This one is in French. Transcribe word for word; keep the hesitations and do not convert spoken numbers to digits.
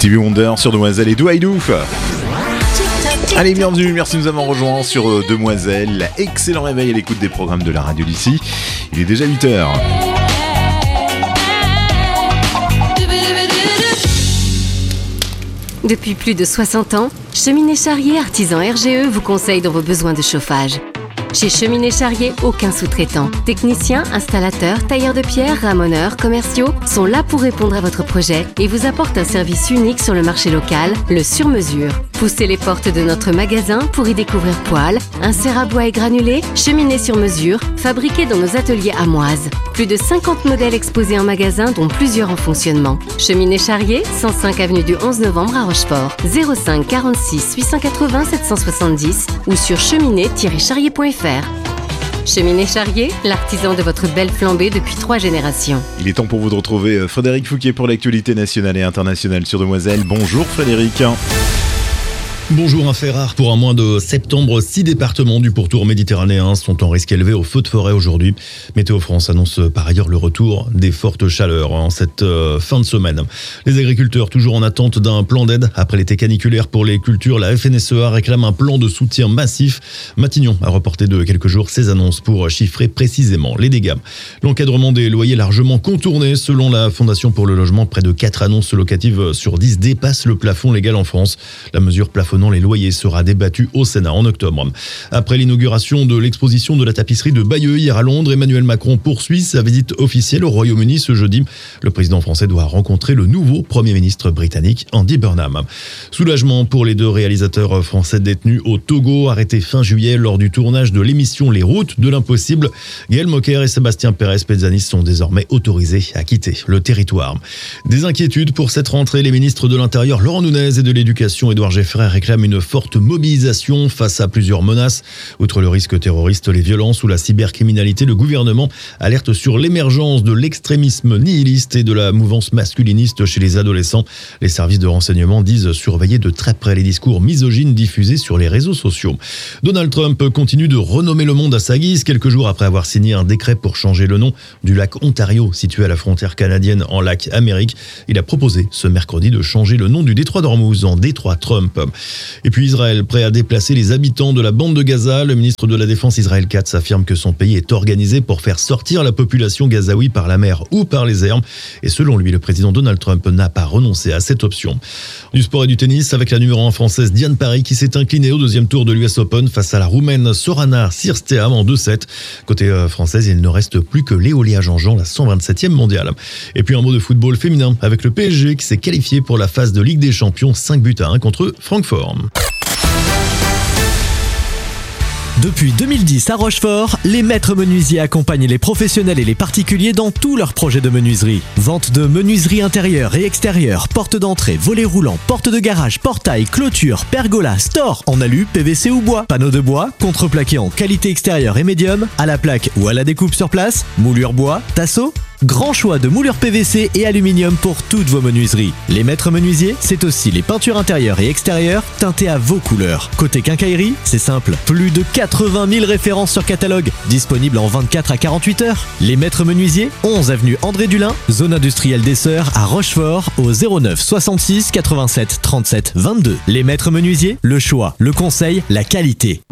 Stevie Wonder sur Demoiselle et Do I Do. Allez, bienvenue, merci de nous avoir rejoints sur Demoiselle. Excellent réveil à l'écoute des programmes de la radio d'ici. Il est déjà huit heures. Depuis plus de soixante ans, Cheminée Charrier Artisan R G E vous conseille dans vos besoins de chauffage. Chez Cheminée Charrier, aucun sous-traitant. Techniciens, installateurs, tailleurs de pierre, ramoneurs, commerciaux sont là pour répondre à votre projet et vous apportent un service unique sur le marché local, le sur-mesure. Poussez les portes de notre magasin pour y découvrir poêles, inserts à bois et granulés, cheminées sur mesure, fabriquées dans nos ateliers amoises. Plus de cinquante modèles exposés en magasin, dont plusieurs en fonctionnement. Cheminée Charrier, cent cinq avenue du onze novembre à Rochefort, zéro cinq quarante-six huit cent quatre-vingts sept cent soixante-dix ou sur cheminée tiret charrier point f r. Cheminée Charrier, l'artisan de votre belle flambée depuis trois générations. Il est temps pour vous de retrouver Frédéric Fouquier pour l'actualité nationale et internationale sur Demoiselle. Bonjour Frédéric. Bonjour, un fait rare pour un mois de septembre. Six départements du pourtour méditerranéen sont en risque élevé au feu de forêt aujourd'hui. Météo France annonce par ailleurs le retour des fortes chaleurs en cette euh, fin de semaine. Les agriculteurs toujours en attente d'un plan d'aide après l'été caniculaire pour les cultures. La F N S E A réclame un plan de soutien massif. Matignon a reporté de quelques jours ses annonces pour chiffrer précisément les dégâts. L'encadrement des loyers largement contourné. Selon la Fondation pour le logement, près de quatre annonces locatives sur dix dépassent le plafond légal en France. La mesure plafond les loyers sera débattu au Sénat en octobre. Après l'inauguration de l'exposition de la tapisserie de Bayeux hier à Londres, Emmanuel Macron poursuit sa visite officielle au Royaume-Uni ce jeudi. Le président français doit rencontrer le nouveau Premier ministre britannique Andy Burnham. Soulagement pour les deux réalisateurs français détenus au Togo, arrêtés fin juillet lors du tournage de l'émission Les Routes de l'Impossible. Gaël Mocker et Sébastien Pérez-Pezzanis sont désormais autorisés à quitter le territoire. Des inquiétudes pour cette rentrée. Les ministres de l'Intérieur Laurent Nunez et de l'Éducation Édouard Geffray réclament une forte mobilisation face à plusieurs menaces. Outre le risque terroriste, les violences ou la cybercriminalité, le gouvernement alerte sur l'émergence de l'extrémisme nihiliste et de la mouvance masculiniste chez les adolescents. Les services de renseignement disent surveiller de très près les discours misogynes diffusés sur les réseaux sociaux. Donald Trump continue de renommer le monde à sa guise, quelques jours après avoir signé un décret pour changer le nom du lac Ontario, situé à la frontière canadienne, en lac Amérique. Il a proposé ce mercredi de changer le nom du détroit d'Ormuz en détroit Trump. Et puis Israël, prêt à déplacer les habitants de la bande de Gaza. Le ministre de la Défense Israël Katz affirme que son pays est organisé pour faire sortir la population gazaoui par la mer ou par les airs. Et selon lui, le président Donald Trump n'a pas renoncé à cette option. Du sport et du tennis avec la numéro un française Diane Parry qui s'est inclinée au deuxième tour de l'U S Open face à la Roumaine Sorana Cirstea en deux sept. Côté française, il ne reste plus que Léolia Jean-Jean, la cent vingt-septième mondiale. Et puis un mot de football féminin avec le P S G qui s'est qualifié pour la phase de Ligue des Champions, cinq buts à un contre Francfort. Depuis deux mille dix à Rochefort, les maîtres menuisiers accompagnent les professionnels et les particuliers dans tous leurs projets de menuiserie. Vente de menuiserie intérieure et extérieure, porte d'entrée, volets roulants, porte de garage, portail, clôture, pergola, store en alu, P V C ou bois, panneaux de bois, contreplaqué en qualité extérieure et médium, à la plaque ou à la découpe sur place, moulure bois, tasseau. Grand choix de moulures P V C et aluminium pour toutes vos menuiseries. Les maîtres menuisiers, c'est aussi les peintures intérieures et extérieures teintées à vos couleurs. Côté quincaillerie, c'est simple, plus de quatre-vingt mille références sur catalogue, disponibles en vingt-quatre à quarante-huit heures. Les maîtres menuisiers, onze avenue André Dulin, zone industrielle des Sœurs à Rochefort, au zéro neuf soixante-six quatre-vingt-sept trente-sept vingt-deux. Les maîtres menuisiers, le choix, le conseil, la qualité.